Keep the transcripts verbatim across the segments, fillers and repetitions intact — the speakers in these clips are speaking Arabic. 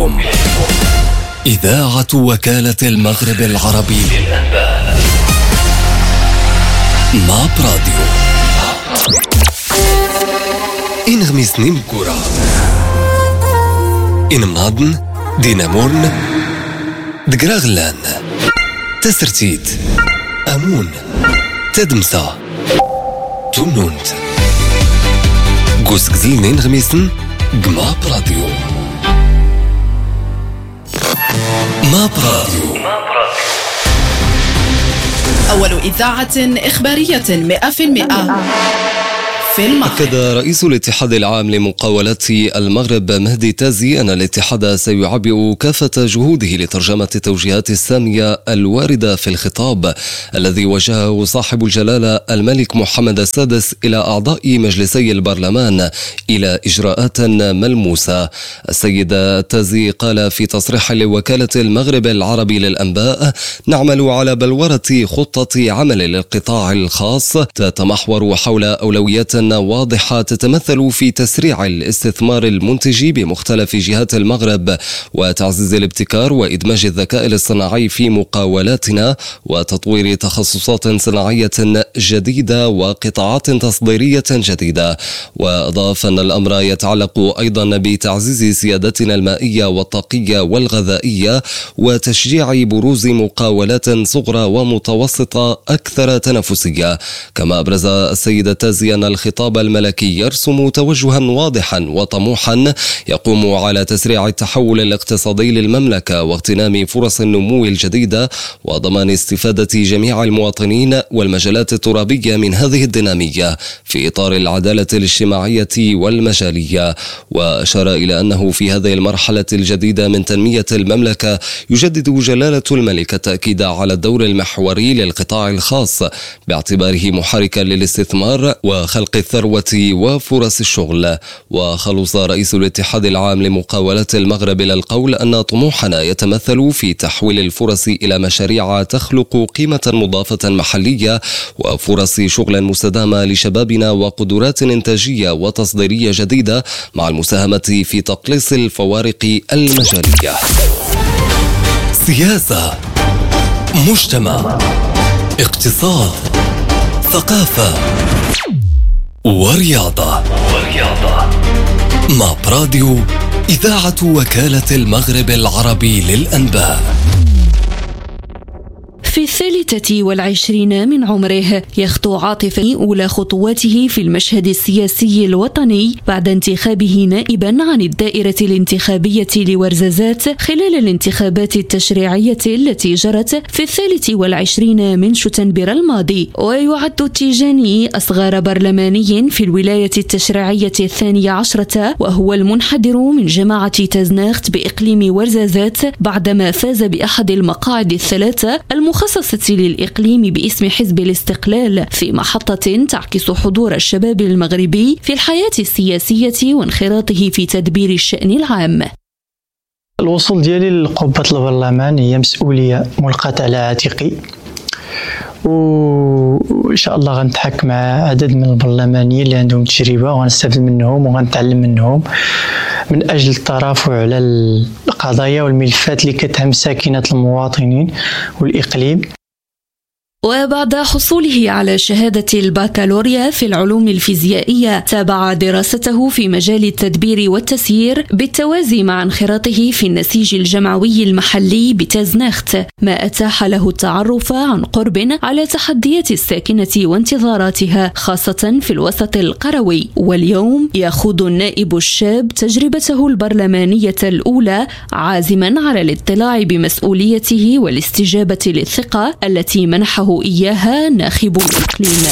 إليكم إذاعة وكالة المغرب العربي للأنباء ماب راديو. إن غميسني مكورة إن مناضن دينامورن دقراغلان تسرتيد أمون تدمسا تونونت قوس زينين غميسن ماب راديو. ماب راديو أول إذاعة إخبارية مئة في المئة في المغرب. أكد رئيس الاتحاد العام لمقاولات المغرب مهدي تازي أن الاتحاد سيعبئ كافة جهوده لترجمة التوجيهات السامية الواردة في الخطاب الذي وجهه صاحب الجلالة الملك محمد السادس إلى أعضاء مجلسي البرلمان إلى إجراءات ملموسة. السيد تازي قال في تصريح لوكالة المغرب العربي للأنباء: نعمل على بلورة خطة عمل للقطاع الخاص تتمحور حول أولويات واضحة تتمثل في تسريع الاستثمار المنتج بمختلف جهات المغرب وتعزيز الابتكار وإدماج الذكاء الاصطناعي في مقاولاتنا وتطوير تخصصات صناعية جديدة وقطاعات تصديرية جديدة. وأضاف أن الأمر يتعلق أيضا بتعزيز سيادتنا المائية والطاقية والغذائية وتشجيع بروز مقاولات صغرى ومتوسطة أكثر تنافسية. كما أبرز السيد تازي أن الخطاب الملكي يرسم توجها واضحا وطموحا يقوم على تسريع التحول الاقتصادي للمملكة واغتنام فرص النمو الجديدة وضمان استفادة جميع المواطنين والمجالات الترابية من هذه الدينامية في إطار العدالة الاجتماعية والمجالية. وأشار إلى أنه في هذه المرحلة الجديدة من تنمية المملكة يجدد جلالة الملك التأكيد على الدور المحوري للقطاع الخاص باعتباره محركا للاستثمار وخلق الثروة وفرص الشغل. وخلص رئيس الاتحاد العام لمقاولات المغرب إلى القول أن طموحنا يتمثل في تحويل الفرص إلى مشاريع تخلق قيمة مضافة محلية وفرص شغل مستدامة لشبابنا وقدرات إنتاجية وتصديرية جديدة مع المساهمة في تقليص الفوارق المجالية. سياسة، مجتمع، اقتصاد، ثقافة ورياضة. ورياضة. ماب راديو إذاعة وكالة المغرب العربي للأنباء. في الثالثة والعشرين من عمره يخطو عاطفة أولى خطواته في المشهد السياسي الوطني بعد انتخابه نائبا عن الدائرة الانتخابية لورزازات خلال الانتخابات التشريعية التي جرت في الثالث والعشرين من شتنبر الماضي. ويعد التيجاني أصغر برلماني في الولاية التشريعية الثانية عشرة وهو المنحدر من جماعة تازناخت بإقليم ورزازات بعدما فاز بأحد المقاعد الثلاثة المخصصة للإقليم باسم حزب الاستقلال في محطة تعكس حضور الشباب المغربي في الحياة السياسية وانخراطه في تدبير الشأن العام. الوصول ديالي لقبة البرلمان هي مسؤولية ملقاة على عاتقي، وإن شاء الله غنتحك مع عدد من البرلمانيين اللي عندهم تجربة وغنستفد منهم وغنتعلم منهم من أجل الترافع على القضايا والملفات اللي كتهم ساكنة المواطنين والإقليم. وبعد حصوله على شهادة البكالوريا في العلوم الفيزيائية تابع دراسته في مجال التدبير والتسيير بالتوازي مع انخراطه في النسيج الجمعوي المحلي بتازناخت، ما أتاح له التعرف عن قرب على تحديات الساكنة وانتظاراتها خاصة في الوسط القروي. واليوم يخوض النائب الشاب تجربته البرلمانية الأولى عازما على الاطلاع بمسؤوليته والاستجابة للثقة التي منحه إياها ناخب الإقليم.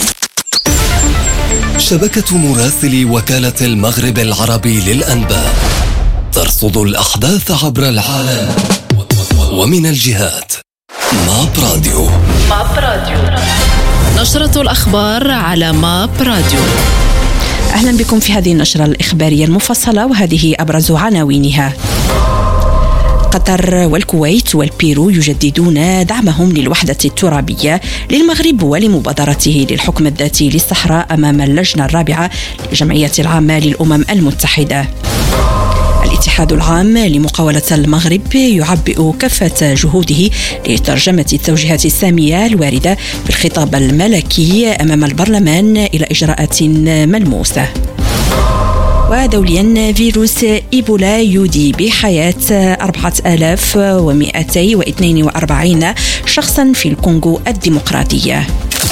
شبكة مراسلي وكالة المغرب العربي للأنباء ترصد الأحداث عبر العالم ومن الجهات. ماب راديو. ماب راديو. نشرة الأخبار على ماب راديو. أهلا بكم في هذه النشرة الإخبارية المفصلة وهذه أبرز عناوينها. قطر والكويت والبيرو يجددون دعمهم للوحدة الترابية للمغرب ولمبادرته للحكم الذاتي للصحراء أمام اللجنة الرابعة للجمعية العامة للأمم المتحدة. الاتحاد العام لمقاولة المغرب يعبئ كافة جهوده لترجمة التوجيهات السامية الواردة في الخطاب الملكي أمام البرلمان إلى إجراءات ملموسة. ودوليا فيروس إيبولا يودي بحياة أربعة آلاف ومئتين واثنين وأربعين شخصا في الكونغو الديمقراطية.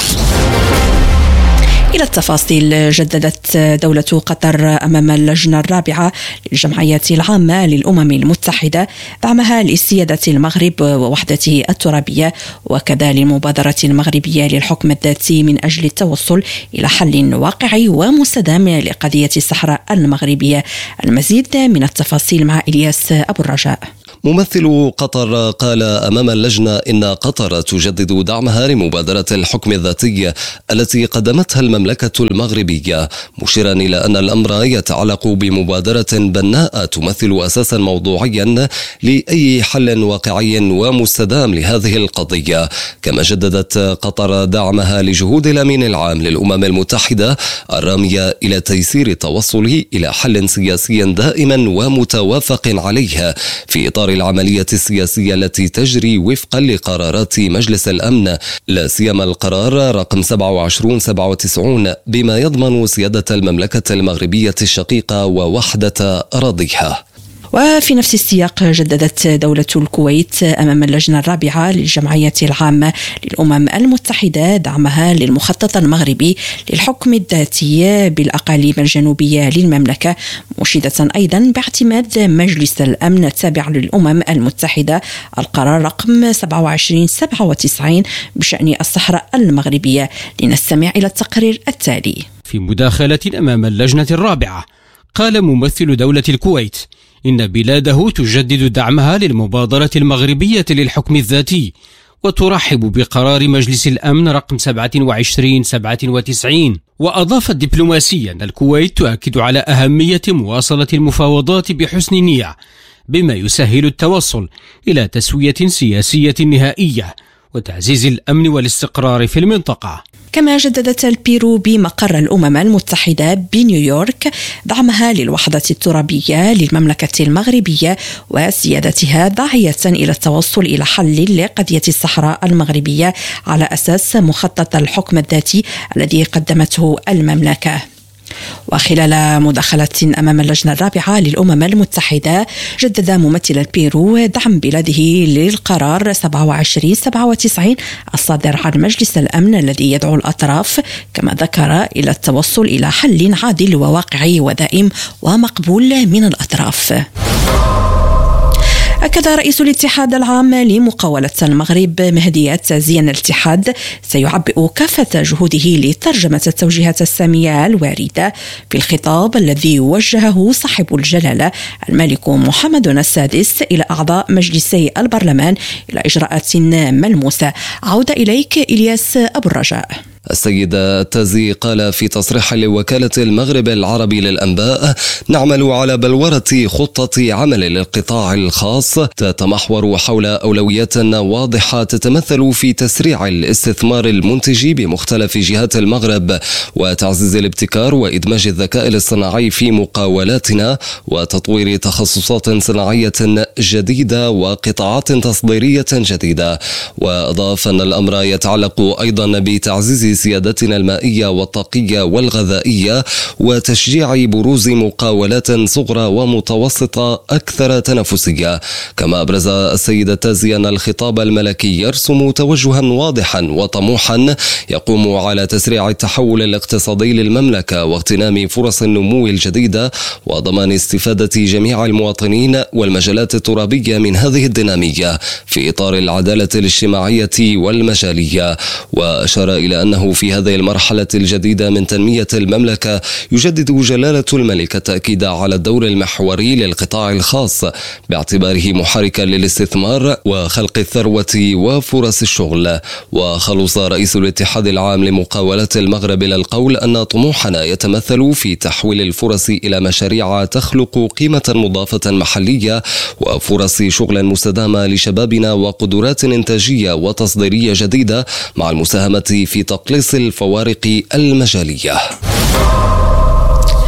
إلى التفاصيل، جددت دولة قطر أمام اللجنة الرابعة للجمعيات العامة للأمم المتحدة دعمها لسيادة المغرب ووحدته الترابية، وكذا للمبادرة المغربية للحكم الذاتي من أجل التوصل إلى حل واقعي ومستدام لقضية الصحراء المغربية. المزيد من التفاصيل مع إلياس أبو الرجاء. ممثل قطر قال أمام اللجنة إن قطر تجدد دعمها لمبادرة الحكم الذاتي التي قدمتها المملكة المغربية، مشيرا إلى أن الأمر يتعلق بمبادرة بناء تمثل أساسا موضوعيا لأي حل واقعي ومستدام لهذه القضية. كما جددت قطر دعمها لجهود الأمين العام للأمم المتحدة الرامية إلى تيسير التوصل إلى حل سياسي دائما ومتوافق عليه في إطار العملية السياسية التي تجري وفقا لقرارات مجلس الأمن، لا سيما القرار رقم سبعة وعشرين سبعة وتسعين بما يضمن سيادة المملكة المغربية الشقيقة ووحدة أراضيها. وفي نفس السياق جددت دولة الكويت أمام اللجنة الرابعة للجمعية العامة للأمم المتحدة دعمها للمخطط المغربي للحكم الذاتي بالأقاليم الجنوبية للمملكة، مشيدة أيضا باعتماد مجلس الأمن التابع للأمم المتحدة القرار رقم سبعة وعشرين سبعة وتسعين بشأن الصحراء المغربية. لنستمع إلى التقرير التالي. في مداخلة أمام اللجنة الرابعة قال ممثل دولة الكويت إن بلاده تجدد دعمها للمبادرة المغربية للحكم الذاتي، وترحب بقرار مجلس الأمن رقم سبعة وعشرين سبعة وتسعين. وأضافت دبلوماسيا أن الكويت تؤكد على أهمية مواصلة المفاوضات بحسن نية بما يسهل التوصل إلى تسوية سياسية نهائية وتعزيز الأمن والاستقرار في المنطقة. كما جددت البيرو بمقر الأمم المتحدة بنيويورك دعمها للوحدة الترابية للمملكة المغربية وسيادتها، داعية إلى التوصل إلى حل لقضية الصحراء المغربية على أساس مخطط الحكم الذاتي الذي قدمته المملكة. وخلال مداخلة أمام اللجنة الرابعة للأمم المتحدة جدد ممثل البيرو دعم بلاده للقرار سبعة وعشرين سبعة وتسعين الصادر عن مجلس الأمن الذي يدعو الأطراف كما ذكر إلى التوصل إلى حل عادل وواقعي ودائم ومقبول من الأطراف. أكد رئيس الاتحاد العام لمقاولة المغرب مهدي التازي أن الاتحاد سيعبئ كافة جهوده لترجمة التوجيهات السامية الواردة في الخطاب الذي وجهه صاحب الجلالة الملك محمد السادس إلى أعضاء مجلسي البرلمان إلى إجراءات ملموسة. عودة إليك إلياس أبو الرجاء. السيد التازي قال في تصريح لوكالة المغرب العربي للأنباء: نعمل على بلورة خطة عمل للقطاع الخاص تتمحور حول أولويات واضحة تتمثل في تسريع الاستثمار المنتج بمختلف جهات المغرب وتعزيز الابتكار وإدماج الذكاء الاصطناعي في مقاولاتنا وتطوير تخصصات صناعية جديدة وقطاعات تصديرية جديدة. وأضاف أن الأمر يتعلق أيضا بتعزيز سيادتنا المائية والطاقية والغذائية وتشجيع بروز مقاولات صغرى ومتوسطة أكثر تنافسية. كما أبرز السيد التازي أن الخطاب الملكي يرسم توجها واضحا وطموحا يقوم على تسريع التحول الاقتصادي للمملكة واغتنام فرص النمو الجديدة وضمان استفادة جميع المواطنين والمجالات الترابية من هذه الدينامية في إطار العدالة الاجتماعية والمجالية. وأشار إلى أنه في هذه المرحلة الجديدة من تنمية المملكة يجدد جلالة الملك التأكيد على الدور المحوري للقطاع الخاص باعتباره محركا للاستثمار وخلق الثروة وفرص الشغل. وخلص رئيس الاتحاد العام لمقاولة المغرب إلى القول أن طموحنا يتمثل في تحويل الفرص إلى مشاريع تخلق قيمة مضافة محلية وفرص شغل مستدامة لشبابنا وقدرات إنتاجية وتصديرية جديدة مع المساهمة في تقليص الفوارق المجالية.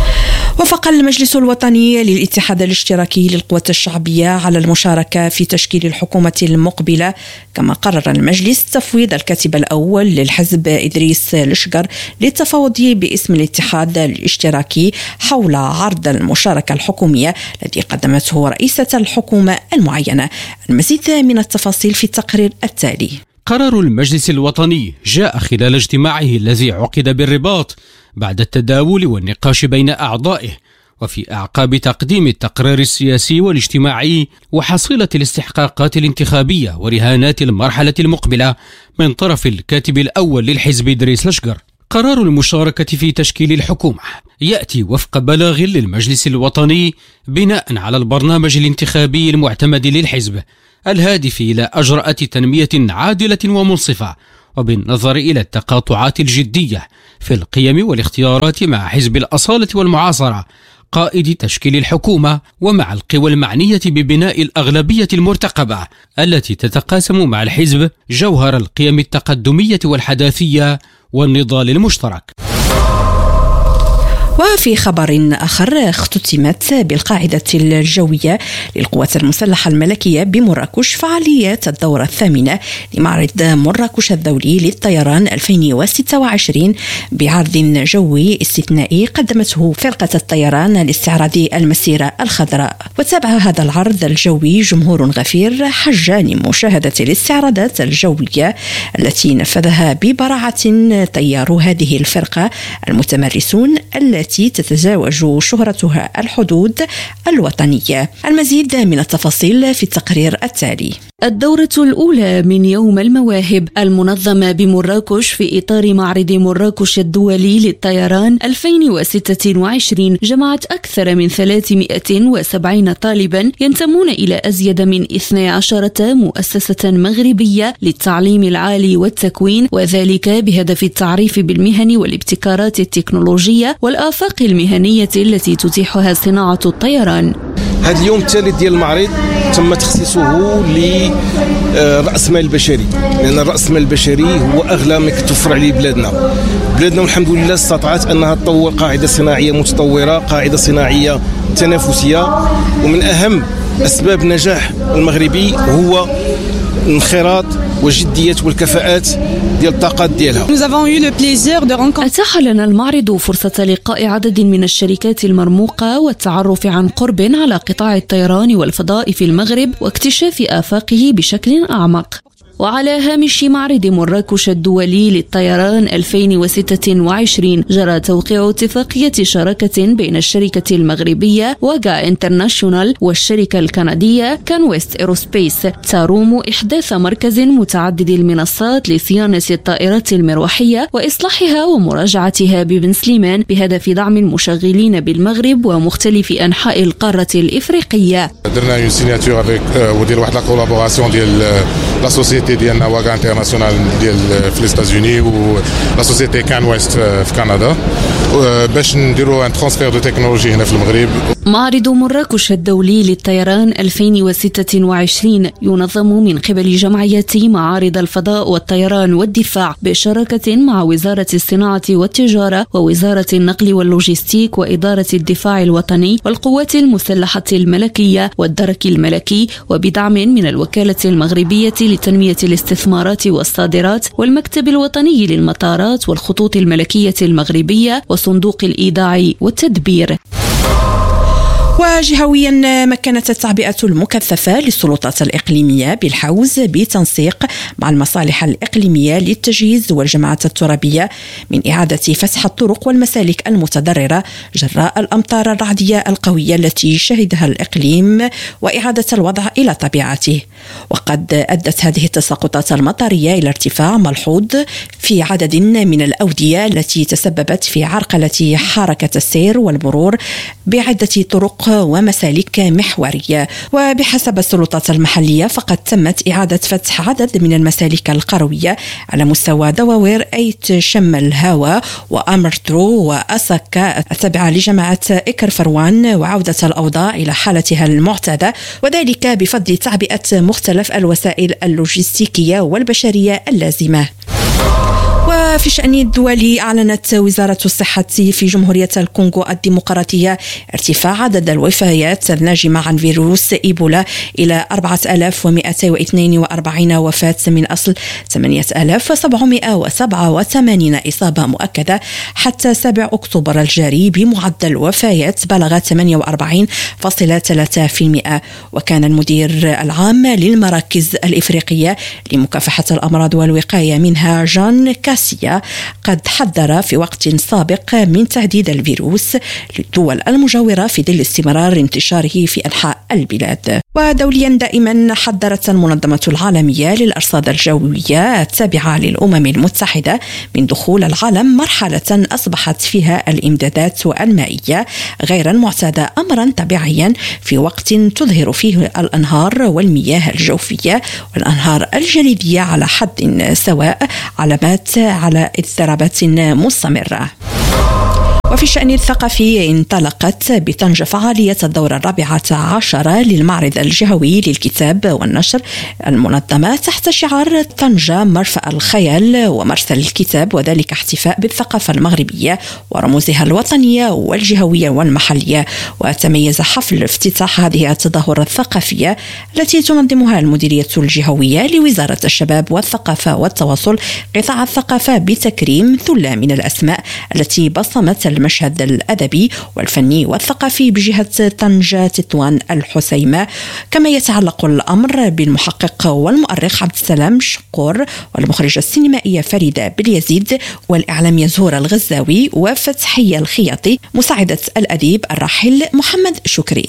وافق المجلس الوطني للاتحاد الاشتراكي للقوات الشعبية على المشاركة في تشكيل الحكومة المقبلة، كما قرر المجلس تفويض الكاتب الأول للحزب إدريس لشقر للتفاوض باسم الاتحاد الاشتراكي حول عرض المشاركة الحكومية الذي قدمته رئيسة الحكومة المعينة. المزيد من التفاصيل في التقرير التالي. قرار المجلس الوطني جاء خلال اجتماعه الذي عقد بالرباط بعد التداول والنقاش بين أعضائه، وفي أعقاب تقديم التقرير السياسي والاجتماعي وحصيلة الاستحقاقات الانتخابية ورهانات المرحلة المقبلة من طرف الكاتب الأول للحزب إدريس لشقر. قرار المشاركة في تشكيل الحكومة يأتي وفق بلاغ للمجلس الوطني بناء على البرنامج الانتخابي المعتمد للحزب الهادف إلى أجرأة تنمية عادلة ومنصفة، وبالنظر إلى التقاطعات الجدية في القيم والاختيارات مع حزب الأصالة والمعاصرة قائد تشكيل الحكومة، ومع القوى المعنية ببناء الأغلبية المرتقبة التي تتقاسم مع الحزب جوهر القيم التقدمية والحداثية والنضال المشترك. وفي خبر آخر، اختتمت بالقاعدة الجوية للقوات المسلحة الملكية بمراكش فعاليات الدورة الثامنة لمعرض مراكش الدولي للطيران ألفين وستة وعشرين بعرض جوي استثنائي قدمته فرقة الطيران لاستعراض المسيرة الخضراء. وتابع هذا العرض الجوي جمهور غفير حجان مشاهدة الاستعراضات الجوية التي نفذها ببراعة طيارو هذه الفرقة المتمرسون التي تتزاوج شهرتها الحدود الوطنية. المزيد من التفاصيل في التقرير التالي. الدورة الأولى من يوم المواهب المنظمة بمراكش في إطار معرض مراكش الدولي للطيران ألفين وستة وعشرين جمعت أكثر من ثلاثمائة وسبعين طالبا ينتمون إلى أزيد من اثنتي عشرة مؤسسة مغربية للتعليم العالي والتكوين، وذلك بهدف التعريف بالمهن والابتكارات التكنولوجية والآفاق المهنية التي تتيحها صناعة الطيران. هذا اليوم الثالث ديال المعرض تم تخصيصه لرأس مال البشري، لأن الرأس مال البشري هو أغلى ما كتوفر عليه بلادنا. بلادنا والحمد لله استطاعت أنها تطور قاعدة صناعية متطورة، قاعدة صناعية تنافسية، ومن أهم أسباب نجاح المغربي هو الانخراط والجدية والكفاءات ديال الطاقات ديالها. أتاح لنا المعرض فرصة لقاء عدد من الشركات المرموقة والتعرف عن قرب على قطاع الطيران والفضاء في المغرب واكتشاف آفاقه بشكل أعمق. وعلى هامش معرض مراكش الدولي للطيران ألفين وستة وعشرين جرى توقيع اتفاقية شراكة بين الشركة المغربية واجا انترناشونال والشركة الكندية كانويست ايروسبيس تروم إحداث مركز متعدد المنصات لصيانة الطائرات المروحية وإصلاحها ومراجعتها ببن سليمان بهدف دعم المشغلين بالمغرب ومختلف أنحاء القارة الإفريقية. درنا سيناتور افيك ودير واحد لا كولابوراسيون ديال لا سوسيتي ديالنا واغا انترناسيونال ديال في ليستازوني و لا سوسيتي كان ويست في كندا باش نديروا ان ترانسفير دو تكنولوجي هنا في المغرب. معرض مراكش الدولي للطيران ألفين وستة وعشرين ينظم من قبل جمعية معارض الفضاء والطيران والدفاع بشراكة مع وزارة الصناعة والتجارة ووزارة النقل واللوجستيك وإدارة الدفاع الوطني والقوات المسلحة الملكية والدرك الملكي، وبدعم من الوكالة المغربية لتنمية الاستثمارات والصادرات والمكتب الوطني للمطارات والخطوط الملكية المغربية وصندوق الإيداع والتدبير. وجهويا مكنت التعبئة المكثفة للسلطات الإقليمية بالحوز بتنسيق مع المصالح الإقليمية للتجهيز والجماعات الترابية من إعادة فتح الطرق والمسالك المتضررة جراء الأمطار الرعدية القوية التي شهدها الإقليم وإعادة الوضع إلى طبيعته. وقد أدت هذه التساقطات المطرية إلى ارتفاع ملحوظ في عدد من الأودية التي تسببت في عرقلة حركة السير والمرور بعدة طرق ومسالك محورية. وبحسب السلطات المحلية فقد تمت إعادة فتح عدد من المسالك القروية على مستوى دواوير أيت شم الهاوى وأمرترو وأسكا التابعة لجماعة إكر فروان، وعودة الأوضاع إلى حالتها المعتادة، وذلك بفضل تعبئة مختلف الوسائل اللوجستيكية والبشرية اللازمة. وفي شأن الدول، أعلنت وزارة الصحة في جمهورية الكونغو الديمقراطية ارتفاع عدد الوفيات الناجمة عن فيروس إيبولا إلى أربعة آلاف ومئتين واثنين وأربعين وفاة من أصل ثمانية آلاف وسبعمئة وسبعة وثمانين إصابة مؤكدة حتى سابع أكتوبر الجاري، بمعدل وفيات بلغ ثمانية وأربعين فاصلة ثلاثة بالمئة. وكان المدير العام للمراكز الإفريقية لمكافحة الأمراض والوقاية منها جان كاسيا قد حذر في وقت سابق من تهديد الفيروس للدول المجاورة في ظل استمرار انتشاره في أنحاء البلاد. ودوليا دائما، حذرت المنظمة العالمية للأرصاد الجوية التابعة للأمم المتحدة من دخول العالم مرحلة أصبحت فيها الإمدادات المائية غير المعتادة أمرا طبيعيا، في وقت تظهر فيه الأنهار والمياه الجوفية والأنهار الجليدية على حد سواء علامات على اضطرابات مستمرة. وفي الشأن الثقافي، انطلقت بطنجة فعالية الدورة الرابعة عشرة للمعرض الجهوي للكتاب والنشر المنظمة تحت شعار طنجة مرفأ الخيال ومرسل الكتاب، وذلك احتفاء بالثقافة المغربية ورموزها الوطنية والجهوية والمحلية. وتميز حفل افتتاح هذه التظاهرة الثقافية التي تنظمها المديرية الجهوية لوزارة الشباب والثقافة والتواصل قطاع الثقافة بتكريم ثلة من الأسماء التي بصمت المشهد الأدبي والفني والثقافي بجهة طنجة تطوان الحسيمة. كما يتعلق الأمر بالمحقق والمؤرخ عبد السلام شقور والمخرجة السينمائية فريدة باليزيد والإعلامية زهورة الغزاوي وفتحية الخياطي مساعدة الأديب الراحل محمد شكري.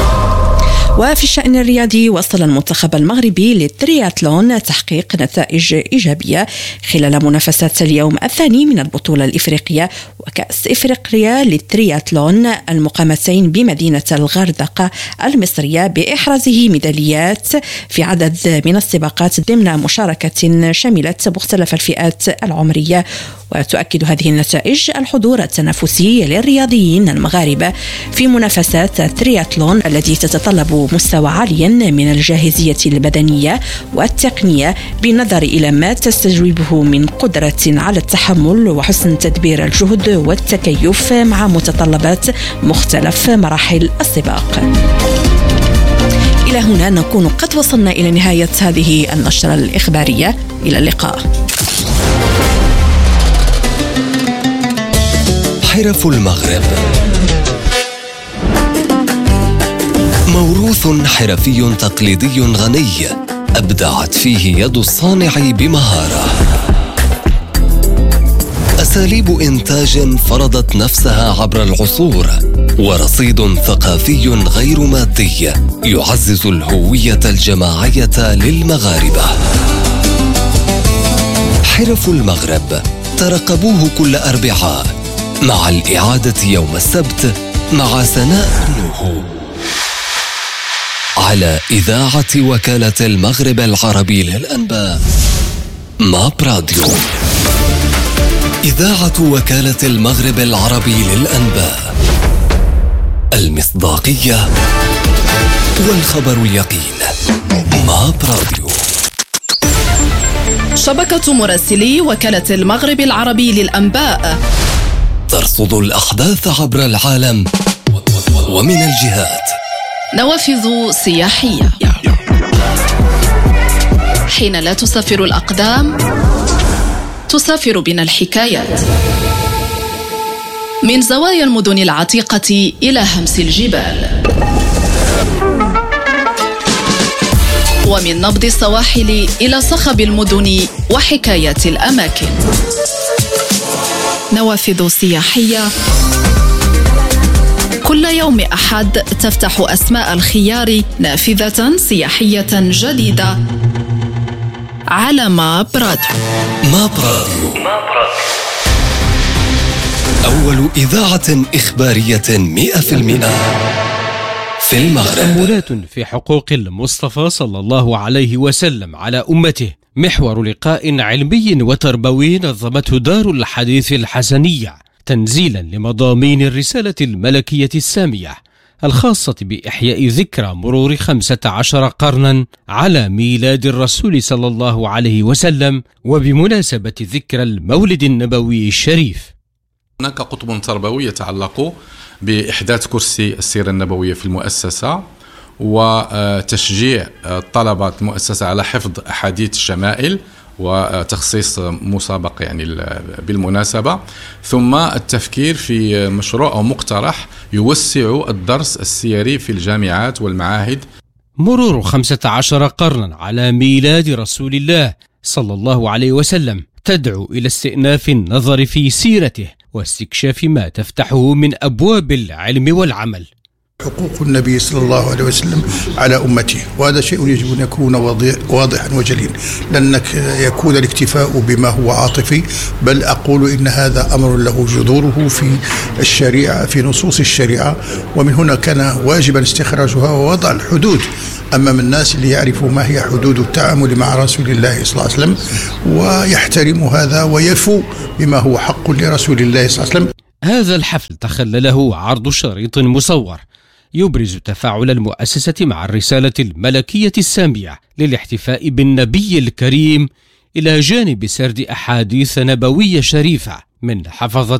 وفي الشأن الرياضي، وصل المنتخب المغربي للترياتلون تحقيق نتائج إيجابية خلال منافسات اليوم الثاني من البطولة الإفريقية وكأس إفريقيا للترياتلون المقامتين بمدينة الغردقة المصرية، بإحرازه ميداليات في عدد من السباقات ضمن مشاركة شملت مختلف الفئات العمرية. وتؤكد هذه النتائج الحضور التنافسي للرياضيين المغاربة في منافسات الترياتلون التي تتطلب مستوى عالي من الجاهزية البدنية والتقنية، بالنظر إلى ما تستجوبه من قدرة على التحمل وحسن تدبير الجهد والتكيف مع متطلبات مختلف مراحل السباق. إلى هنا نكون قد وصلنا إلى نهاية هذه النشرة الإخبارية. إلى اللقاء. حرف المغرب، موروث حرفي تقليدي غني أبدعت فيه يد الصانع بمهارة، أساليب إنتاج فرضت نفسها عبر العصور، ورصيد ثقافي غير مادي يعزز الهوية الجماعية للمغاربة. حرف المغرب، ترقبوه كل أربعاء مع الإعادة يوم السبت مع سناء نوح على إذاعة وكالة المغرب العربي للأنباء ماب راديو. إذاعة وكالة المغرب العربي للأنباء، المصداقية والخبر اليقين. ماب راديو. شبكة مراسلي وكالة المغرب العربي للأنباء ترصد الأحداث عبر العالم ومن الجهات. نوافذ سياحية، حين لا تسافر الأقدام تسافر بنا الحكايات، من زوايا المدن العتيقة إلى همس الجبال، ومن نبض السواحل إلى صخب المدن وحكايات الأماكن. نوافذ سياحية، كل يوم أحد تفتح أسماء الخيار نافذة سياحية جديدة على ماب راديو. ماب راديو، أول إذاعة إخبارية مئة بالمئة في المغرب. تأملات في حقوق المصطفى صلى الله عليه وسلم على أمته، محور لقاء علمي وتربوي نظمته دار الحديث الحسنية تنزيلا لمضامين الرسالة الملكية السامية، الخاصة بإحياء ذكرى مرور خمسة عشر قرنا على ميلاد الرسول صلى الله عليه وسلم وبمناسبة ذكرى المولد النبوي الشريف. هناك قطب تربوي يتعلق بإحداث كرسي السيرة النبوية في المؤسسة وتشجيع طلبة المؤسسة على حفظ أحاديث الشمائل وتخصيص مسابق يعني بالمناسبة، ثم التفكير في مشروع أو مقترح يوسع الدرس السيري في الجامعات والمعاهد. مرور خمسة عشر قرنا على ميلاد رسول الله صلى الله عليه وسلم تدعو إلى استئناف النظر في سيرته واستكشاف ما تفتحه من أبواب العلم والعمل. حقوق النبي صلى الله عليه وسلم على أمته، وهذا شيء يجب أن يكون واضحا وجليا، لأنك يكون الاكتفاء بما هو عاطفي، بل أقول إن هذا أمر له جذوره في الشريعة، في نصوص الشريعة، ومن هنا كان واجبا استخراجها ووضع الحدود أمام الناس اللي يعرفوا ما هي حدود التعامل مع رسول الله صلى الله عليه وسلم ويحترم هذا ويفو بما هو حق لرسول الله صلى الله عليه وسلم. هذا الحفل تخلله عرض شريط مصور يبرز تفاعل المؤسسة مع الرسالة الملكية السامية للاحتفاء بالنبي الكريم إلى جانب سرد أحاديث نبوية شريفة من حفظة